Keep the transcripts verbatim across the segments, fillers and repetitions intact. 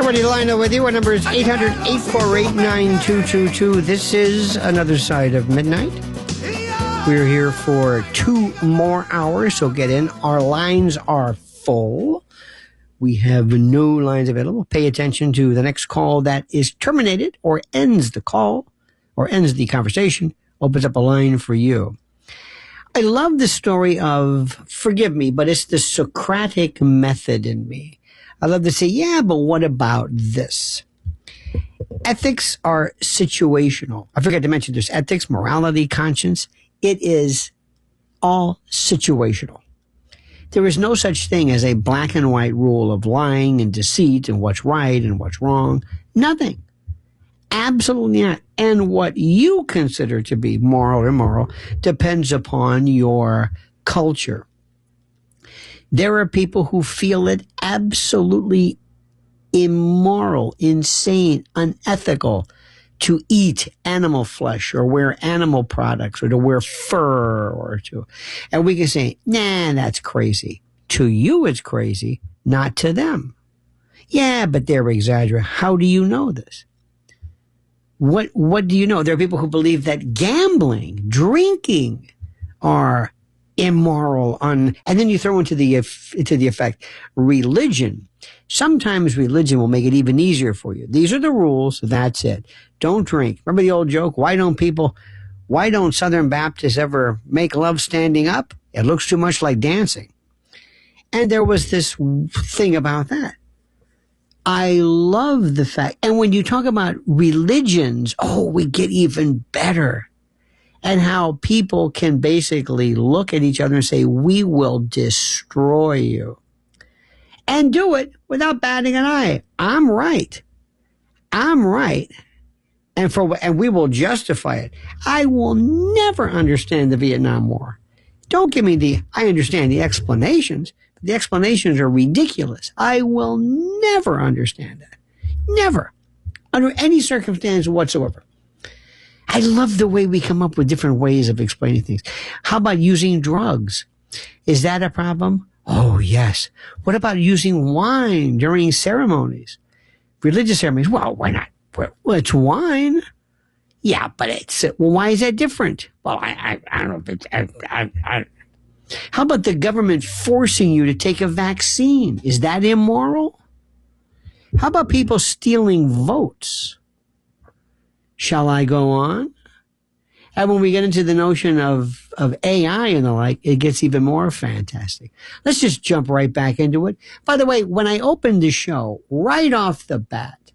Buddy Lionel with you. Our number is eight hundred, eight four eight, nine two two two. This is Another Side of Midnight. We're here for two more hours, so get in. Our lines are full. We have no lines available. Pay attention to the next call that is terminated or ends the call or ends the conversation, opens up a line for you. I love the story of, forgive me, but it's the Socratic method in me. I love to say, yeah, but what about this? Ethics are situational. I forgot to mention there's ethics, morality, conscience. It is all situational. There is no such thing as a black and white rule of lying and deceit and what's right and what's wrong. Nothing. Absolutely not. And what you consider to be moral or immoral depends upon your culture. There are people who feel it absolutely immoral, insane, unethical to eat animal flesh or wear animal products or to wear fur or to, and we can say, nah, that's crazy. To you, it's crazy, not to them. Yeah, but they're exaggerating. How do you know this? What, what do you know? There are people who believe that gambling, drinking are immoral, on, and then you throw into the into the effect religion. Sometimes religion will make it even easier for you. These are the rules. That's it. Don't drink. Remember the old joke? Why don't people? Why don't Southern Baptists ever make love standing up? It looks too much like dancing. And there was this thing about that. I love the fact, and when you talk about religions, oh, we get even better. And how people can basically look at each other and say, we will destroy you. And do it without batting an eye. I'm right. I'm right. And for and we will justify it. I will never understand the Vietnam War. Don't give me the, I understand the explanations. The explanations are ridiculous. I will never understand that. Never. Under any circumstance whatsoever. I love the way we come up with different ways of explaining things. How about using drugs? Is that a problem? Oh, yes. What about using wine during ceremonies? Religious ceremonies? Well, why not? Well, it's wine. Yeah, but it's, well, why is that different? Well, I, I, I don't know if it's, I, I, I. How about the government forcing you to take a vaccine? Is that immoral? How about people stealing votes? Shall I go on? And when we get into the notion of, of A I and the like, it gets even more fantastic. Let's just jump right back into it. By the way, when I opened the show, right off the bat,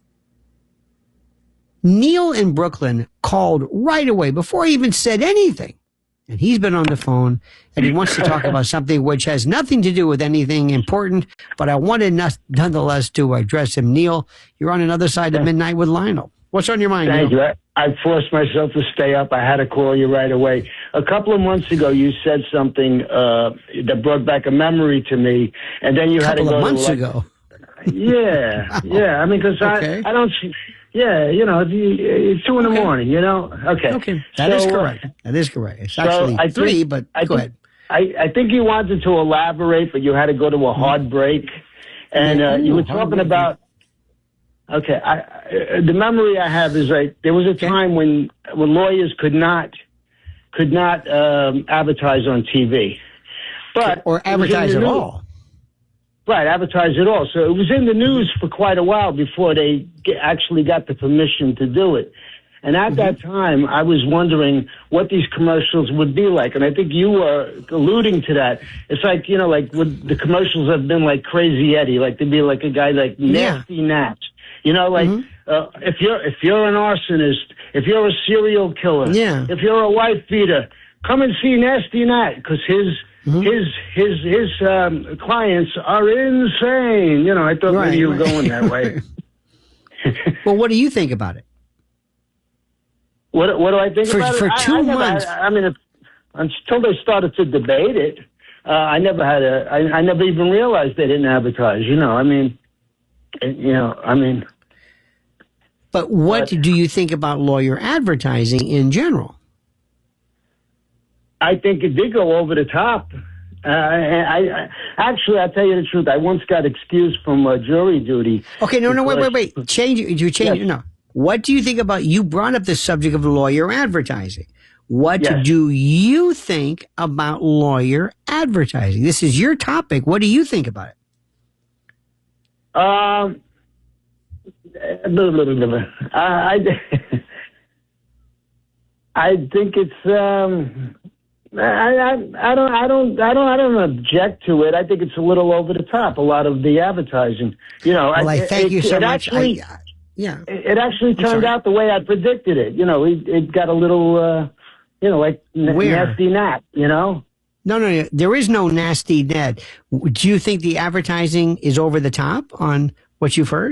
Neil in Brooklyn called right away before I even said anything. And he's been on the phone, and he wants to talk about something which has nothing to do with anything important, but I wanted nonetheless to address him. Neil, you're on Another Side of Midnight with Lionel. What's on your mind? Thank Neil? you. I, I forced myself to stay up. I had to call you right away. A couple of months ago, you said something uh, that brought back a memory to me, and then you a had to go. A couple of months to, like, ago. Yeah, wow. yeah. I mean, because okay. I, I don't see. Yeah, you know, it's two in the okay. morning. You know. Okay. Okay. That so, is correct. That is correct. It's so actually I three, think, but I go think, ahead. I, I think you wanted to elaborate, but you had to go to a hard break, and uh, you were talking about. Okay, I, uh, the memory I have is like there was a time when when lawyers could not could not um, advertise on T V, but or advertise at all. Right, advertise at all. So it was in the news for quite a while before they get, actually got the permission to do it. And at mm-hmm. that time, I was wondering what these commercials would be like. And I think you were alluding to that. It's like, you know, like would the commercials have been like Crazy Eddie, like there'd be like a guy like Nasty yeah. Nat. You know, like mm-hmm. uh, if you're if you're an arsonist, if you're a serial killer, yeah. if you're a wife beater, come and see Nasty Nat because his mm-hmm. his his his um, clients are insane. You know, I thought right, maybe you were right. going that way. Well, what do you think about it? What what do I think for, about for it? For two I, I months. Never, I, I mean, if, until they started to debate it, uh, I never had a. I, I never even realized they didn't advertise. You know, I mean. You know, I mean. But what but, do you think about lawyer advertising in general? I think it did go over the top. Uh, I, I actually, I'll tell you the truth. I once got excused from uh, jury duty. Okay, no, no, wait, wait, wait. Change it. You change yes. it. No. What do you think about? You brought up the subject of lawyer advertising. What yes. do you think about lawyer advertising? This is your topic. What do you think about it? Um, I, I, I think it's. Um, I, I, I don't. I don't. I don't. I don't object to it. I think it's a little over the top. A lot of the advertising. You know. Well, I, I thank it, you so it much. Actually, I, yeah. It actually turned out the way I predicted it. You know, it, it got a little. Uh, you know, like n- nasty gnat. You know. No, no, no. There is no nasty gnat. Do you think the advertising is over the top on what you've heard?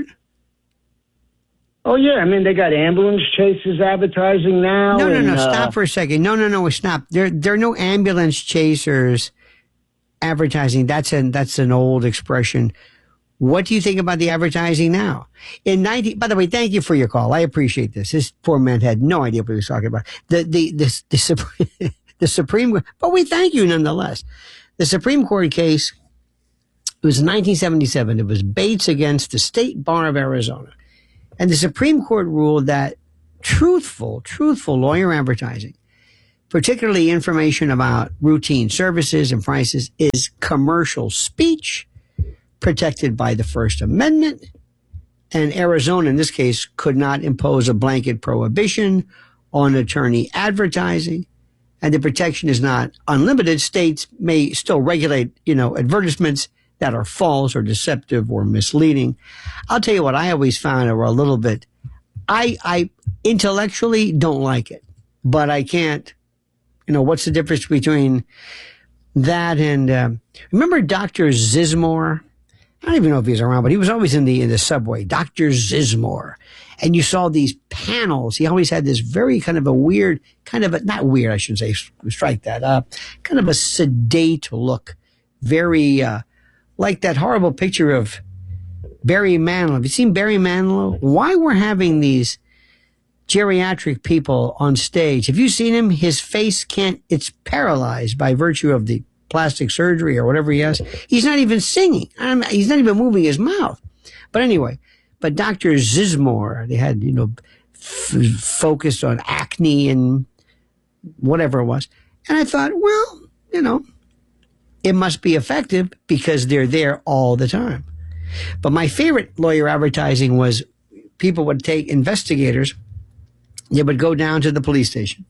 Oh, yeah. I mean, they got ambulance chases advertising now. No, no, and, no. uh, Stop for a second. No, no, no. Stop. There, there are no ambulance chasers advertising. That's an, that's an old expression. What do you think about the advertising now? In ninety, by the way, thank you for your call. I appreciate this. This poor man had no idea what he was talking about. The, the, the, the, Supreme, the Supreme, but we thank you nonetheless. The Supreme Court case, it was nineteen seventy-seven. It was Bates against the State Bar of Arizona. And the Supreme Court ruled that truthful, truthful lawyer advertising, particularly information about routine services and prices, is commercial speech protected by the First Amendment. And Arizona, in this case, could not impose a blanket prohibition on attorney advertising. And the protection is not unlimited. States may still regulate, you know, advertisements that are false or deceptive or misleading. I'll tell you what I always found were a little bit, I, I intellectually don't like it, but I can't, you know, what's the difference between that and, uh, remember Doctor Zizmore? I don't even know if he's around, but he was always in the, in the subway, Doctor Zizmore. And you saw these panels. He always had this very kind of a weird, kind of a, not weird, I shouldn't say, strike that up, kind of a sedate look. Very, uh, like that horrible picture of Barry Manilow. Have you seen Barry Manilow? Why we're having these geriatric people on stage? Have you seen him? His face can't, it's paralyzed by virtue of the plastic surgery or whatever he has. He's not even singing. I mean, he's not even moving his mouth. But anyway, but Doctor Zizmore, they had, you know, f- focused on acne and whatever it was. And I thought, well, you know, it must be effective because they're there all the time. But my favorite lawyer advertising was people would take investigators. They would go down to the police station.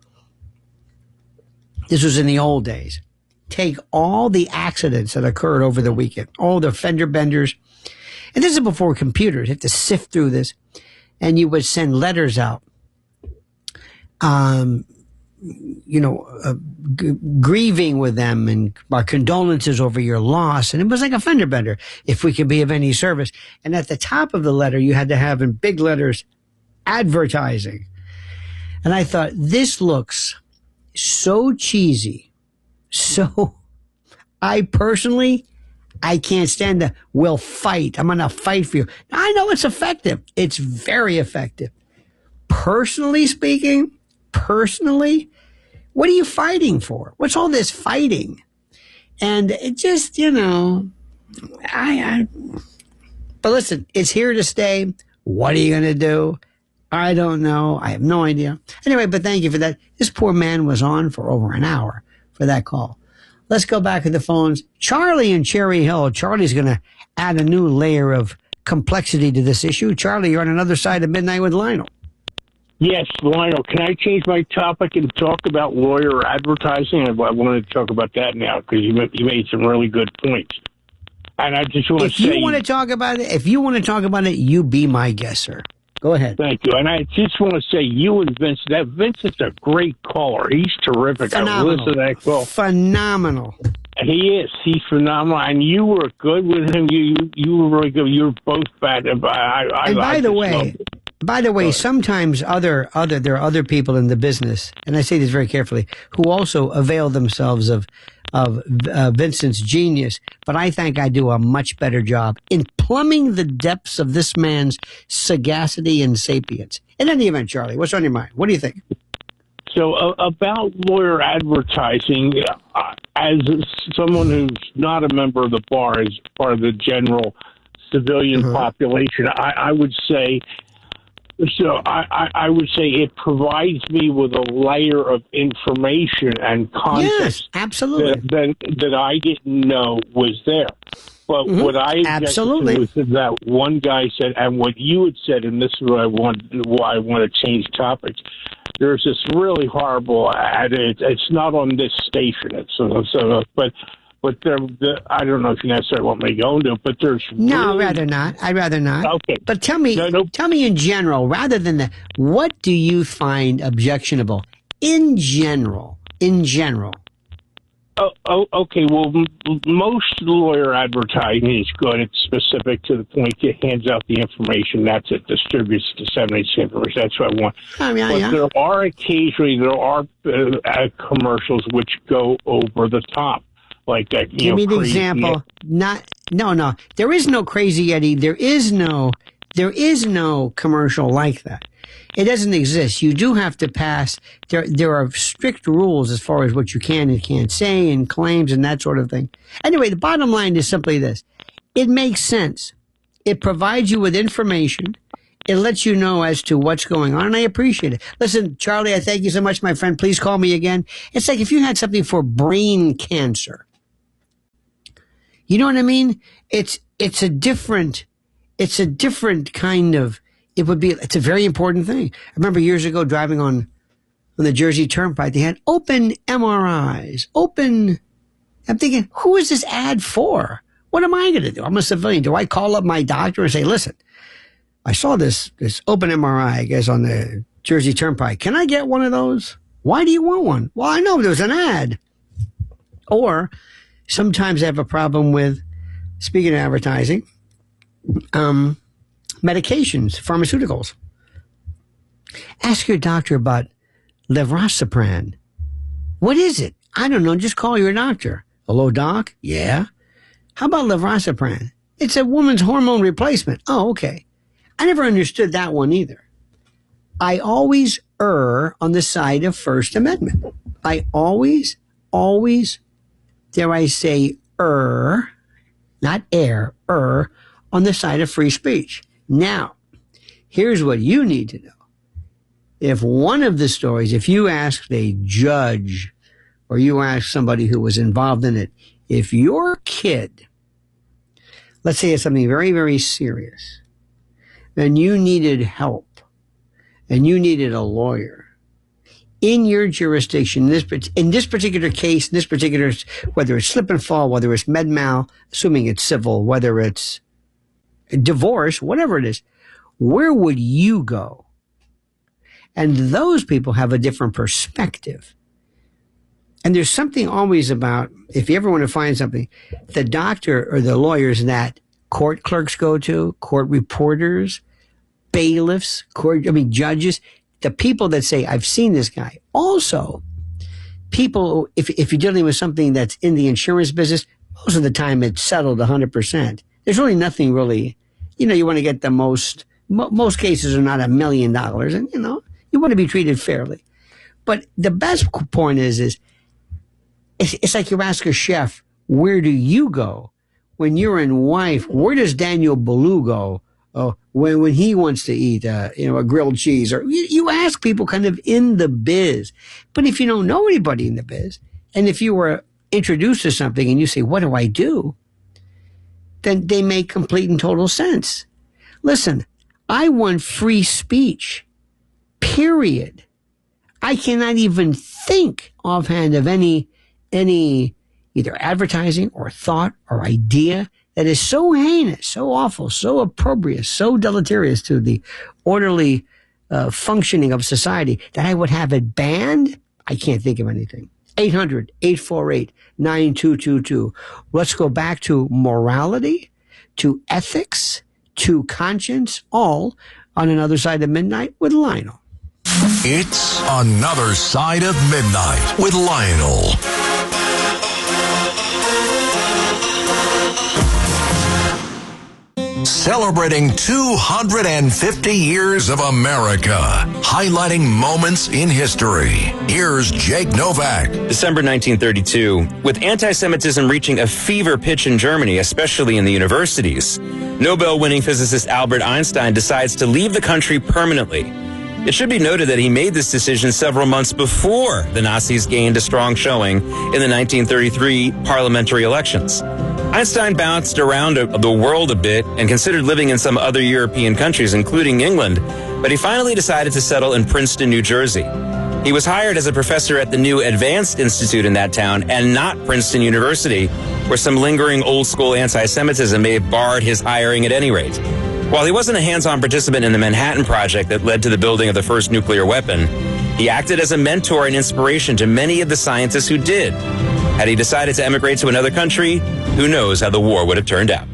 This was in the old days. Take all the accidents that occurred over the weekend, all the fender benders. And this is before computers. You have to sift through this. And you would send letters out. Um, you know, uh, g- grieving with them and our condolences over your loss. And it was like a fender bender, if we can be of any service. And at the top of the letter, you had to have in big letters, advertising. And I thought, this looks so cheesy. So I personally, I can't stand the, we'll fight. I'm going to fight for you. I know it's effective. It's very effective. Personally speaking, personally, what are you fighting for? What's all this fighting? And it just, you know, I, I, but listen, it's here to stay. What are you going to do? I don't know. I have no idea. Anyway, but thank you for that. This poor man was on for over an hour for that call. Let's go back to the phones. Charlie in Cherry Hill. Charlie's going to add a new layer of complexity to this issue. Charlie, you're on another side of Midnight with Lionel. Yes, Lionel, can I change my topic and talk about lawyer advertising? I wanted to talk about that now because you you made some really good points. And I just want to if say... If you want to talk about it, if you want to talk about it, you be my guest, sir. Go ahead. Thank you. And I just want to say, you and Vincent, that Vincent's a great caller. He's terrific. Phenomenal. I listened to that call. Phenomenal. He is. He's phenomenal. And you were good with him. You you, you were really good. You were both bad. I, I, and by I the way... By the way, sometimes other other there are other people in the business, and I say this very carefully, who also avail themselves of of uh, Vincent's genius. But I think I do a much better job in plumbing the depths of this man's sagacity and sapience. In any event, Charlie, what's on your mind? What do you think? So uh, about lawyer advertising, uh, as someone who's not a member of the bar, as part of the general civilian uh-huh. population, I, I would say, so I, I, I would say it provides me with a layer of information and context yes, absolutely. That, that, that I didn't know was there. But mm-hmm. what I absolutely was that one guy said, and what you had said, and this is what I want, why I want to change topics. There's this really horrible ad. It, it's not on this station. It's so, so but but there. The, I don't know if you necessarily want me to go into it, but there's no. Really, I'd rather not. I'd rather not. Okay. But tell me, no, no. tell me in general, rather than that, what do you find objectionable in general? In general. Oh, oh, okay. Well, m- most lawyer advertising is good. It's specific to the point. It hands out the information. That's it. Distributes, disseminates the information. That's what I want. Oh, yeah, but yeah. there are occasionally there are uh, uh, commercials which go over the top, like that. You Give know, me the crazy example. Not no no. There is no Crazy Eddie. There is no there is no commercial like that. It doesn't exist. You do have to pass. There, there are strict rules as far as what you can and can't say and claims and that sort of thing. Anyway, the bottom line is simply this. It makes sense. It provides you with information. It lets you know as to what's going on, and I appreciate it. Listen, Charlie, I thank you so much, my friend. Please call me again. It's like if you had something for brain cancer. You know what I mean? It's, it's a different, it's a different kind of, It would be, it's a very important thing. I remember years ago driving on, on the Jersey Turnpike, they had open M R Is, open, I'm thinking, who is this ad for? What am I going to do? I'm a civilian. Do I call up my doctor and say, listen, I saw this, this open M R I, I guess, on the Jersey Turnpike. Can I get one of those? Why do you want one? Well, I know there's an ad. Or sometimes I have a problem with, speaking of advertising, um, medications, pharmaceuticals. Ask your doctor about Levracepran. What is it? I don't know. Just call your doctor. Hello, doc? Yeah. How about Levracepran? It's a woman's hormone replacement. Oh, okay. I never understood that one either. I always err on the side of First Amendment. I always, always, dare I say, err, not err, err, on the side of free speech. Now, here's what you need to know. If one of the stories, if you asked a judge or you asked somebody who was involved in it, if your kid, let's say it's something very, very serious, and you needed help and you needed a lawyer in your jurisdiction, this, in this particular case, in this particular, whether it's slip and fall, whether it's med mal, assuming it's civil, whether it's divorce, whatever it is, where would you go? And those people have a different perspective. And there's something always about, if you ever want to find something, the doctor or the lawyers that court clerks go to, court reporters, bailiffs, court, I mean, judges, the people that say, I've seen this guy. Also, people, if, if you're dealing with something that's in the insurance business, most of the time it's settled one hundred percent. There's really nothing really, you know, you want to get the most, mo- most cases are not a million dollars and, you know, you want to be treated fairly. But the best point is, is it's, it's like you ask a chef, where do you go when you're in wife? Where does Daniel Boulou go? Oh, when, when he wants to eat, uh, you know, a grilled cheese, or you, you ask people kind of in the biz. But if you don't know anybody in the biz, and if you were introduced to something and you say, what do I do? Then they make complete and total sense. Listen, I want free speech, period. I cannot even think offhand of any, any either advertising or thought or idea that is so heinous, so awful, so opprobrious, so deleterious to the orderly uh, functioning of society that I would have it banned. I can't think of anything. eight hundred, eight four eight, nine two two two. Let's go back to morality, to ethics, to conscience, all on Another Side of Midnight with Lionel. It's Another Side of Midnight with Lionel. celebrating two hundred fifty years of America, highlighting moments in history. Here's Jake Novak. December nineteen thirty-two. With anti-Semitism reaching a fever pitch in Germany, especially in the universities, Nobel-winning physicist Albert Einstein decides to leave the country permanently. It should be noted that he made this decision several months before the Nazis gained a strong showing in the nineteen thirty-three parliamentary elections. Einstein bounced around the world a bit and considered living in some other European countries, including England, but he finally decided to settle in Princeton, New Jersey. He was hired as a professor at the new Advanced Institute in that town and not Princeton University, where some lingering old-school anti-Semitism may have barred his hiring at any rate. While he wasn't a hands-on participant in the Manhattan Project that led to the building of the first nuclear weapon, he acted as a mentor and inspiration to many of the scientists who did. Had he decided to emigrate to another country, who knows how the war would have turned out.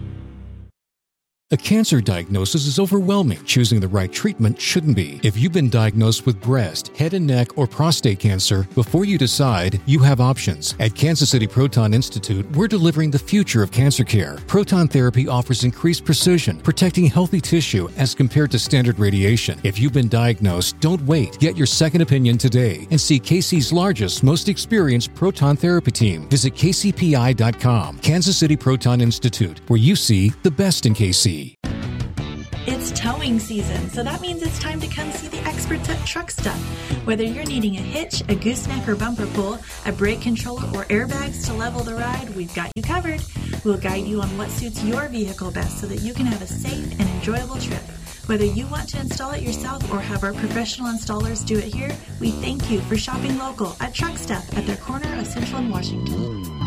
A cancer diagnosis is overwhelming. Choosing the right treatment shouldn't be. If you've been diagnosed with breast, head and neck, or prostate cancer, before you decide, you have options. At Kansas City Proton Institute, we're delivering the future of cancer care. Proton therapy offers increased precision, protecting healthy tissue as compared to standard radiation. If you've been diagnosed, don't wait. Get your second opinion today and see K C's largest, most experienced proton therapy team. Visit K C P I dot com. Kansas City Proton Institute, where you see the best in K C. It's towing season, so that means it's time to come see the experts at Truck Stuff. Whether you're needing a hitch, a gooseneck or bumper pull, a brake controller, or airbags to level the ride, we've got you covered. We'll guide you on what suits your vehicle best so that you can have a safe and enjoyable trip. Whether you want to install it yourself or have our professional installers do it here, we thank you for shopping local at Truck Stuff at their corner of Central and Washington.